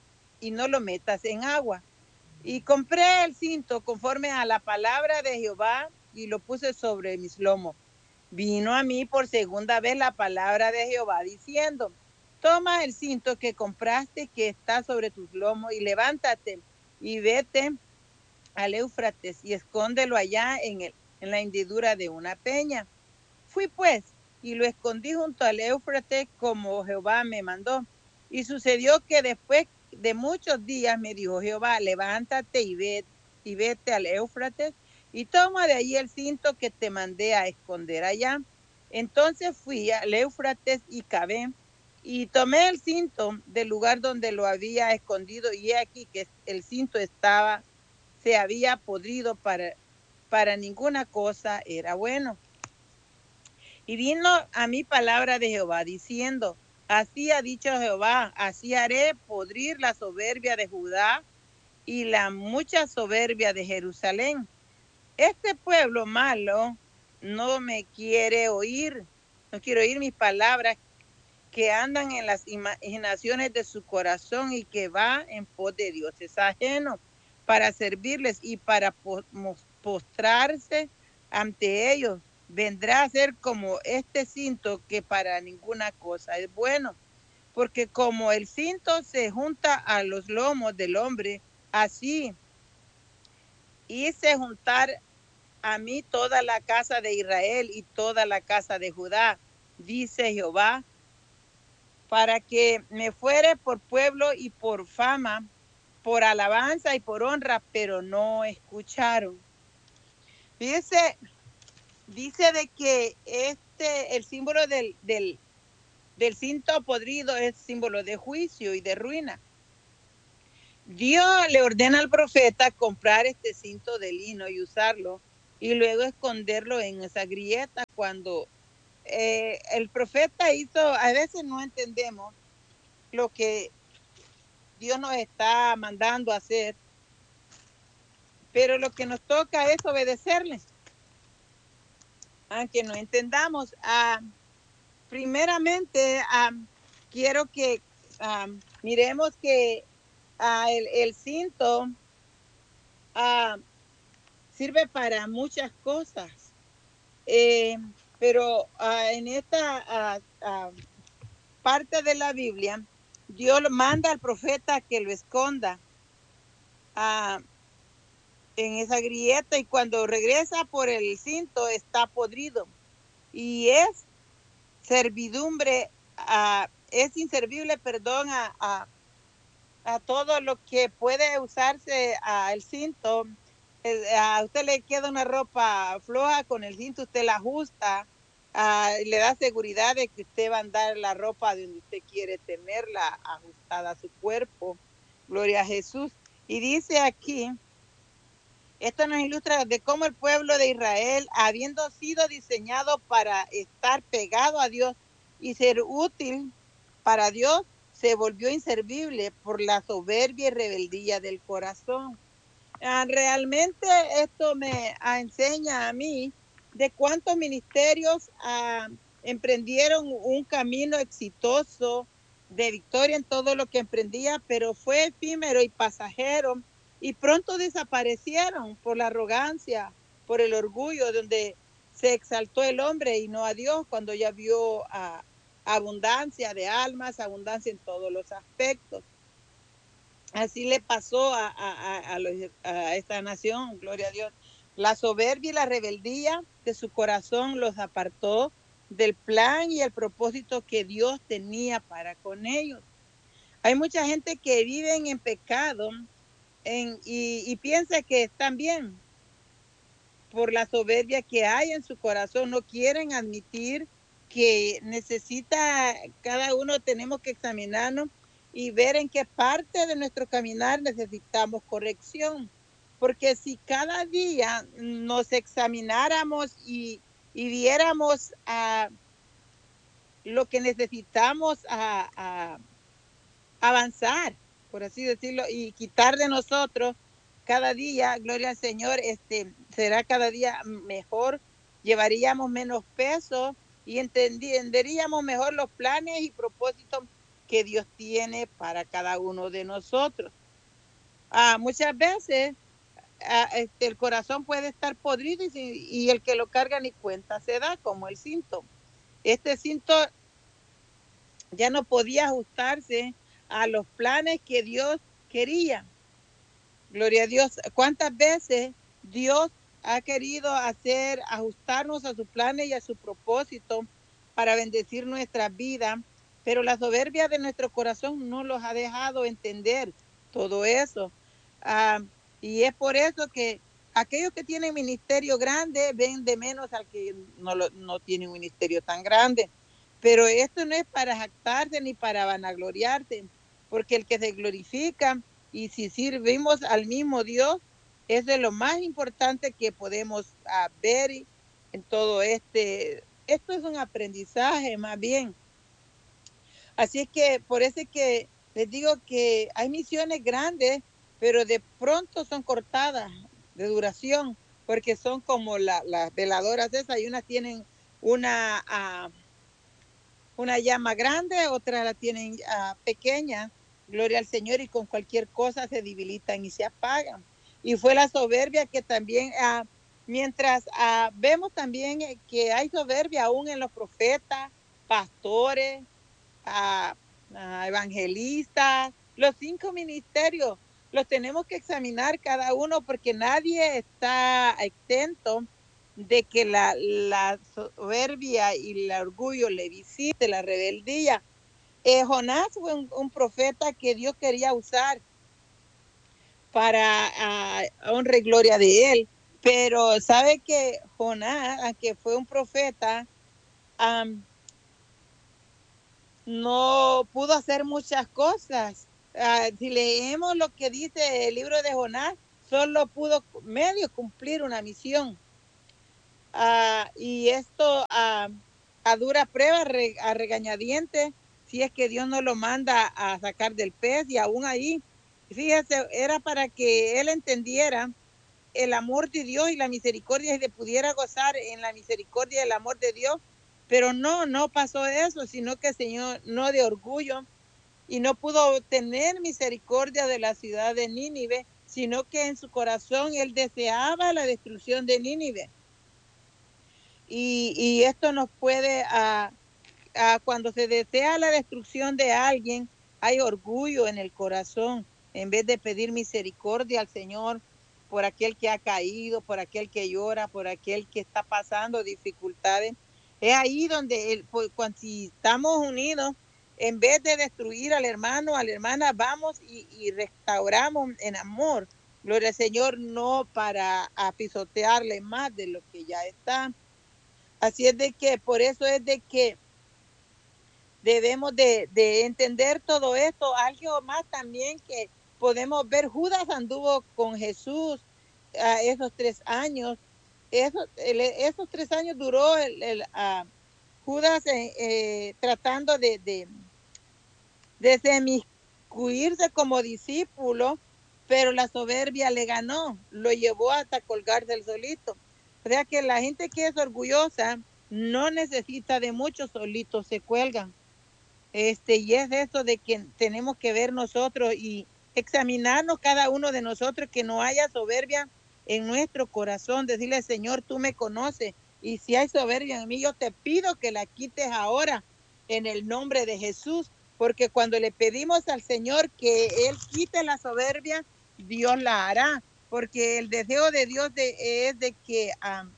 en agua. Y compré el cinto conforme a la palabra de Jehová y lo puse sobre mis lomos. Vino a mí por segunda vez la palabra de Jehová diciendo, toma el cinto que compraste que está sobre tus lomos y levántate y vete al Éufrates y escóndelo allá en la hendidura de una peña. Fui pues y lo escondí junto al Éufrates como Jehová me mandó. Y sucedió que después de muchos días me dijo Jehová, levántate y vete al Éufrates y toma de allí el cinto que te mandé a esconder allá. Entonces fui al Éufrates y cavé y tomé el cinto del lugar donde lo había escondido y he aquí que el cinto se había podrido, para ninguna cosa era bueno. Y vino a mí palabra de Jehová diciendo, así ha dicho Jehová, así haré podrir la soberbia de Judá y la mucha soberbia de Jerusalén. Este pueblo malo no me quiere oír, no quiere oír mis palabras, que andan en las imaginaciones de su corazón y que va en pos de dioses ajenos para servirles y para postrarse ante ellos. Vendrá a ser como este cinto que para ninguna cosa es bueno, porque como el cinto se junta a los lomos del hombre, así hice juntar a mí toda la casa de Israel y toda la casa de Judá, dice Jehová, para que me fuere por pueblo y por fama, por alabanza y por honra, pero no escucharon. Dice de que el símbolo del del cinto podrido es símbolo de juicio y de ruina. Dios le ordena al profeta comprar este cinto de lino y usarlo y luego esconderlo en esa grieta. Cuando el profeta hizo, a veces no entendemos lo que Dios nos está mandando a hacer, pero lo que nos toca es obedecerle, aunque no entendamos. Primeramente, quiero que miremos que el cinto sirve para muchas cosas, pero en esta parte de la Biblia, Dios manda al profeta que lo esconda en esa grieta, y cuando regresa por el cinto está podrido y es servidumbre, es inservible, perdón, a todo lo que puede usarse el cinto. A usted le queda una ropa floja, con el cinto usted la ajusta, le da seguridad de que usted va a andar la ropa donde usted quiere tenerla ajustada a su cuerpo. Gloria a Jesús. Y dice aquí, esto nos ilustra de cómo el pueblo de Israel, habiendo sido diseñado para estar pegado a Dios y ser útil para Dios, se volvió inservible por la soberbia y rebeldía del corazón. Realmente esto me enseña a mí de cuántos ministerios emprendieron un camino exitoso de victoria en todo lo que emprendía, pero fue efímero y pasajero, y pronto desaparecieron por la arrogancia, por el orgullo, donde se exaltó el hombre y no a Dios, cuando ya vio abundancia de almas, abundancia en todos los aspectos. Así le pasó a esta nación, gloria a Dios. La soberbia y la rebeldía de su corazón los apartó del plan y el propósito que Dios tenía para con ellos. Hay mucha gente que vive en pecado y piensa que están bien por la soberbia que hay en su corazón. No quieren admitir que cada uno tenemos que examinarnos y ver en qué parte de nuestro caminar necesitamos corrección. Porque si cada día nos examináramos y viéramos lo que necesitamos avanzar, por así decirlo, y quitar de nosotros cada día, gloria al Señor, será cada día mejor, llevaríamos menos peso y entenderíamos mejor los planes y propósitos que Dios tiene para cada uno de nosotros. Muchas veces el corazón puede estar podrido y el que lo carga ni cuenta se da, como el cinto. Este cinto ya no podía ajustarse a los planes que Dios quería. Gloria a Dios. ¿Cuántas veces Dios ha querido ajustarnos a sus planes y a su propósito para bendecir nuestra vida? Pero la soberbia de nuestro corazón no los ha dejado entender todo eso. Y es por eso que aquellos que tienen ministerio grande ven de menos al que no tiene un ministerio tan grande. Pero esto no es para jactarse ni para vanagloriarse, porque el que se glorifica, y si servimos al mismo Dios, es de lo más importante que podemos ver en todo esto es un aprendizaje más bien. Así es que por eso es que les digo que hay misiones grandes, pero de pronto son cortadas de duración, porque son como las veladoras esas, y unas tienen una llama grande, otras la tienen pequeña, gloria al Señor, y con cualquier cosa se debilitan y se apagan. Y fue la soberbia que también, mientras vemos también que hay soberbia aún en los profetas, pastores, evangelistas, los 5 ministerios, los tenemos que examinar cada uno, porque nadie está exento de que la soberbia y el orgullo le visite, la rebeldía. Jonás fue un profeta que Dios quería usar para honra y gloria de él, pero sabe que Jonás, aunque fue un profeta, no pudo hacer muchas cosas. Si leemos lo que dice el libro de Jonás, solo pudo medio cumplir una misión. Y esto a dura prueba, a regañadientes, si es que Dios no lo manda a sacar del pez, y aún ahí, fíjese, era para que él entendiera el amor de Dios y la misericordia, y le pudiera gozar en la misericordia y el amor de Dios. Pero no pasó eso, sino que el Señor, no, de orgullo, y no pudo tener misericordia de la ciudad de Nínive, sino que en su corazón él deseaba la destrucción de Nínive. Y esto nos puede, cuando se desea la destrucción de alguien, hay orgullo en el corazón, en vez de pedir misericordia al Señor por aquel que ha caído, por aquel que llora, por aquel que está pasando dificultades. Es ahí donde cuando, si estamos unidos, en vez de destruir al hermano, a la hermana, vamos y restauramos en amor. Gloria al Señor, no para pisotearle más de lo que ya está. Así es de que, por eso es de que debemos de entender todo esto. Algo más también que podemos ver, Judas anduvo con Jesús esos 3 años. Esos 3 años duró Judas tratando de semiscuirse como discípulo, pero la soberbia le ganó, lo llevó hasta colgarse el solito. O sea que la gente que es orgullosa no necesita de muchos, solitos se cuelgan. Y es eso de que tenemos que ver nosotros y examinarnos cada uno de nosotros, que no haya soberbia en nuestro corazón, decirle, Señor, tú me conoces, y si hay soberbia en mí, yo te pido que la quites ahora en el nombre de Jesús, porque cuando le pedimos al Señor que Él quite la soberbia, Dios la hará, porque el deseo de Dios es de que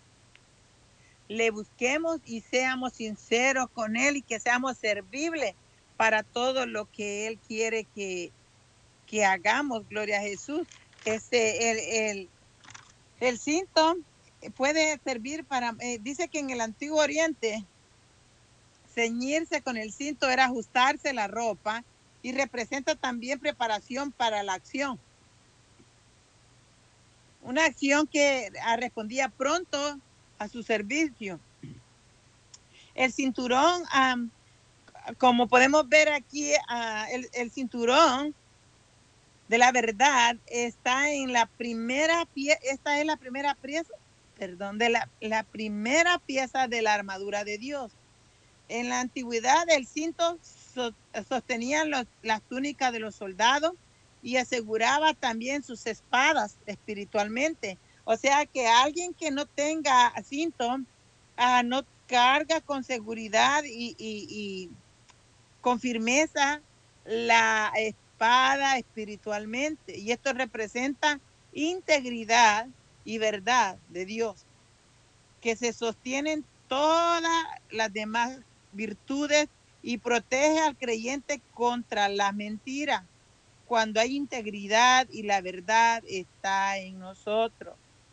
le busquemos y seamos sinceros con Él, y que seamos servibles para todo lo que Él quiere que hagamos. Gloria a Jesús. El cinto puede servir para, dice que en el Antiguo Oriente, ceñirse con el cinto era ajustarse la ropa, y representa también preparación para la acción. Una acción que respondía pronto a su servicio. El cinturón, como podemos ver aquí, el cinturón de la verdad está en la primera pieza. Esta es la primera pieza, perdón, de la primera pieza de la armadura de Dios. En la antigüedad, el cinto sostenía las túnicas de los soldados y aseguraba también sus espadas espiritualmente. O sea que alguien que no tenga cinto no carga con seguridad y con firmeza la espada espiritualmente. Y esto representa integridad y verdad de Dios, que se sostienen todas las demás virtudes, y protege al creyente contra la mentira, cuando hay integridad y la verdad está en nosotros.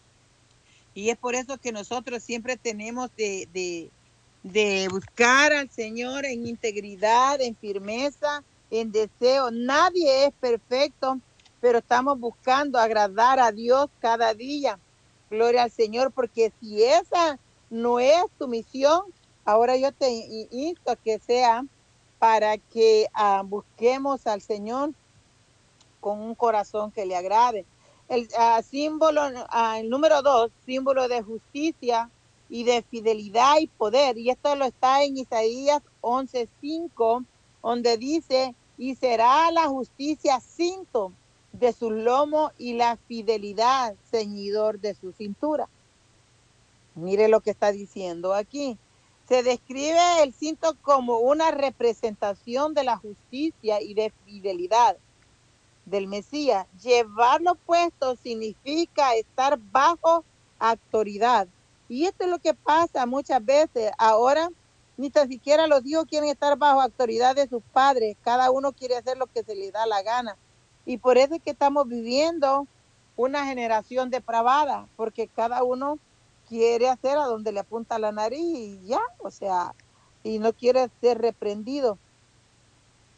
Y es por eso que nosotros siempre tenemos de buscar al Señor en integridad, en firmeza, en deseo. Nadie es perfecto, pero estamos buscando agradar a Dios cada día. Gloria al Señor, porque si esa no es tu misión, ahora yo te insto a que sea para que busquemos al Señor con un corazón que le agrade. El símbolo, el número 2, símbolo de justicia y de fidelidad y poder. Y esto lo está en Isaías 11:5, donde dice, y será la justicia cinto de su lomo y la fidelidad ceñidor de su cintura. Mire lo que está diciendo aquí. Se describe el cinto como una representación de la justicia y de fidelidad del Mesías. Llevarlo puesto significa estar bajo autoridad. Y esto es lo que pasa muchas veces. Ahora ni tan siquiera los hijos quieren estar bajo autoridad de sus padres. Cada uno quiere hacer lo que se le da la gana. Y por eso es que estamos viviendo una generación depravada, porque cada uno quiere hacer a donde le apunta la nariz y ya, o sea, y no quiere ser reprendido.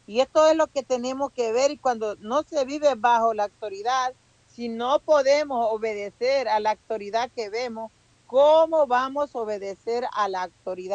Y esto es lo que tenemos que ver, y cuando no se vive bajo la autoridad, si no podemos obedecer a la autoridad que vemos, ¿cómo vamos a obedecer a la autoridad